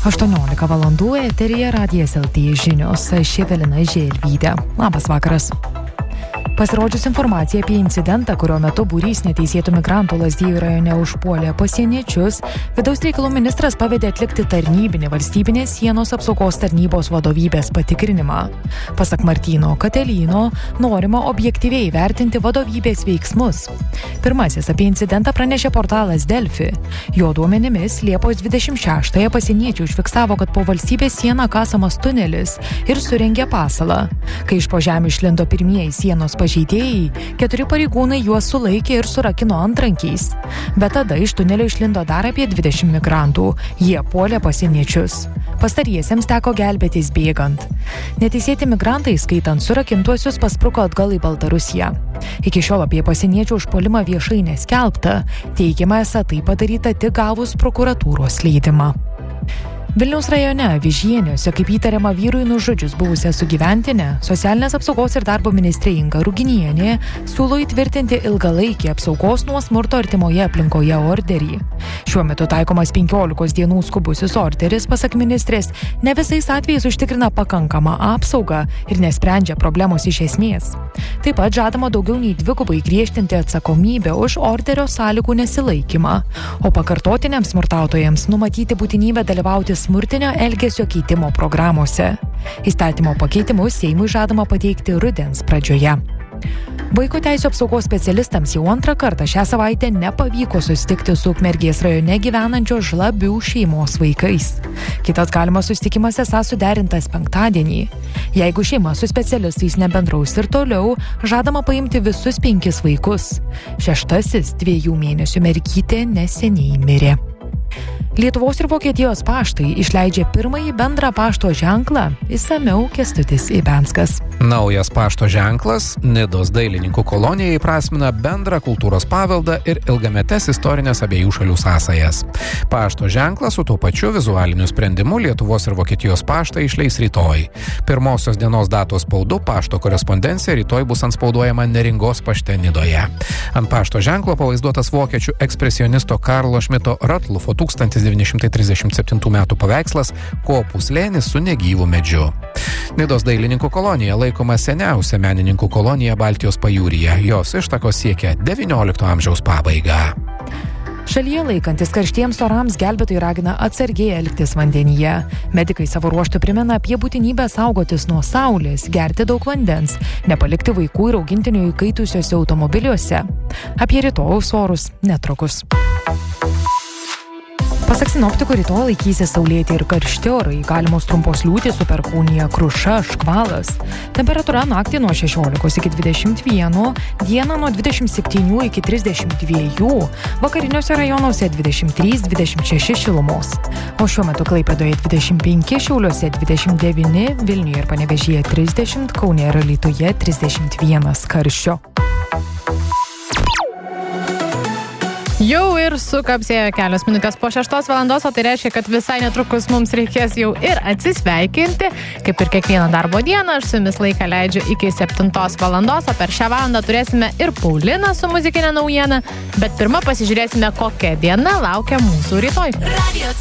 18 valandų eteryje Radijas LT žinios. Aš Evelina Želvytė. Labas vakaras. Pasirodžius informacija apie incidentą, kurio metu būrys neteisėtų migrantų Lazdijų rajone užpuolė pasieniečius, vidaus reikalų ministras pavedė atlikti tarnybinį valstybinės sienos apsaugos tarnybos vadovybės patikrinimą. Pasak Martyno Katelyno, norima objektyviai vertinti vadovybės veiksmus. Pirmasis apie incidentą pranešė portalas Delfi. Jo duomenimis Liepos 26-ąją pasieniečiai užfiksavo, kad po valstybės sieną kasamas tunelis ir surengė pasalą. Kai iš po žemės išlindo pirmieji sienos pažeidėjai, 4 pareigūnai juos sulaikė ir surakino antrankiais. Bet tada iš tunelio išlindo dar apie 20 migrantų. Jie puolė pasieniečius. Pastariesiems teko gelbėtis bėgant. Neteisėti migrantai, skaitant surakintuosius, paspruko atgal į Baltarusiją. Iki šiol apie pasieniečių užpuolimą viešai neskelbta. Teigiama, esą tai padaryta tik gavus prokuratūros leidimą. Vilniaus rajone Vižieniuose, kaip įtariama vyrui nužudžius buvusią sugyventinę, socialinės apsaugos ir darbo ministrė Inga Ruginienė siūlo įtvirtinti ilgalaikį apsaugos nuo smurto artimoje aplinkoje orderį. Šiuo metu taikomas 15 dienų skubusis orderis, pasak ministrės, ne visais atvejais užtikrina pakankamą apsaugą ir nesprendžia problemos iš esmės. Taip pat žadama daugiau nei 2 griežtinti atsakomybę už orderio sąlygų nesilaikymą, o pakartotiniams smurtautojams numatyti būtinybę dalyvauti smurtinio elgesio keitimo programuose. Įstatymo pakeitimus Seimui žadama pateikti rudens pradžioje. Vaiko teisių apsaugos specialistams jau antrą kartą šią savaitę nepavyko susitikti su Ukmergės rajone gyvenančio Žlabių šeimos vaikais. Kitas galimas susitikimas esą suderintas penktadienį. Jeigu šeima su specialistais nebendraus ir toliau, žadama paimti visus 5 vaikus. 6 2 mėnesių mergytė neseniai mirė. Lietuvos ir Vokietijos paštai išleidžia pirmąjį bendrą pašto ženklą. Išsamiau Kęstutis Ibenskas. Naujas pašto ženklas Nidos dailininkų kolonija įprasmina bendrą kultūros paveldą ir ilgametes istorinės abiejų šalių sąsajas. Pašto ženklas su tuo pačiu vizualiniu sprendimu Lietuvos ir Vokietijos paštai išleis rytoj. Pirmosios dienos datos spaudu pašto korespondencija rytoj bus antspauduojama Neringos pašte Nidoje. Ant pašto ženklo pavaizduotas vokiečių ekspresionisto Karlo Šmito Ratlufo 1937 metų paveikslas Kopų slėnis su negyvu medžiu. Nidos dailininkų kolonija laikoma seniausia menininkų kolonija Baltijos pajūryje. Jos ištakos siekia XIX amžiaus pabaigą. Šalyje laikantis karštiems orams gelbėtojai ragina atsargiai elgtis vandenyje. Medikai savo ruožtu primena apie būtinybę saugotis nuo saulės, gerti daug vandens, nepalikti vaikų ir augintinių įkaitusiuose automobiliuose. Apie rytojaus orus netrukus. Pasak sinoptikų, rytoj laikysis saulėti ir karšti orai, galimos trumpos liūtys su perkūnija, kruša, škvalas. Temperatūra naktį nuo 16 iki 21, dieną nuo 27 iki 32, vakariniuose rajonuose 23-26 šilumos. O šiuo metu Klaipėdoje 25, Šiauliuose 29, Vilniuje ir Panevėžyje 30, Kaune ir Alytuje 31 karščio. Jau ir sukapsėjo kelios minutės po 6 valandos, o tai reiškia, kad visai netrukus mums reikės jau ir atsisveikinti. Kaip ir kiekvieną darbo dieną, aš su jumis laiką leidžiu iki 7 valandos, o per šią valandą turėsime ir Pauliną su muzikinė naujiena, bet pirmą pasižiūrėsime, kokia diena laukia mūsų rytoj.